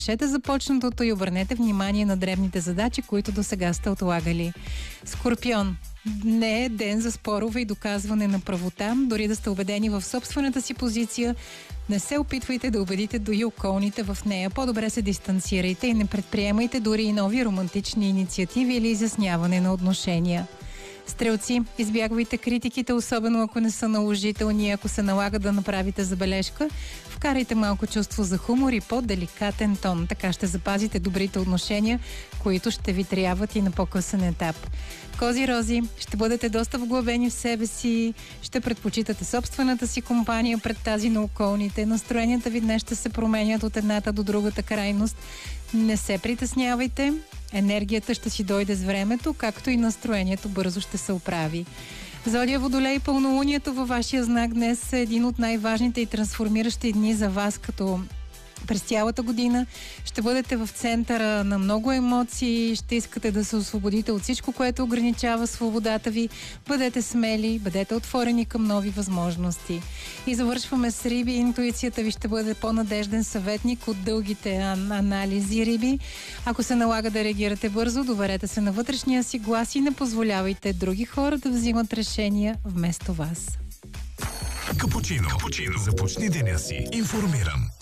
Завършете започнатото и обърнете внимание на дребните задачи, които до сега сте отлагали. Скорпион. Не е ден за спорове и доказване на правота, дори да сте убедени в собствената си позиция. Не се опитвайте да убедите дори околните в нея. По-добре се дистанцирайте и не предприемайте дори и нови романтични инициативи или изясняване на отношения. Стрелци, избягвайте критиките, особено ако не са наложителни. Ако се налага да направите забележка, вкарайте малко чувство за хумор и по-деликатен тон. Така ще запазите добрите отношения, които ще ви трябват и на по-късен етап. Кози-рози, ще бъдете доста вглъбени в себе си, ще предпочитате собствената си компания пред тази на околните. Настроенията ви днес ще се променят от едната до другата крайност. Не се притеснявайте. Енергията ще си дойде с времето, както и настроението бързо ще се оправи. Зодия Водолей, пълнолунието във вашия знак днес е един от най-важните и трансформиращи дни за вас, като през цялата година ще бъдете в центъра на много емоции, ще искате да се освободите от всичко, което ограничава свободата ви. Бъдете смели, бъдете отворени към нови възможности. И завършваме с Риби. Интуицията ви ще бъде по-надежден съветник от дългите анализи, Риби. Ако се налага да реагирате бързо, доверете се на вътрешния си глас и не позволявайте други хора да взимат решения вместо вас. Капучино. Започни деня си информиран.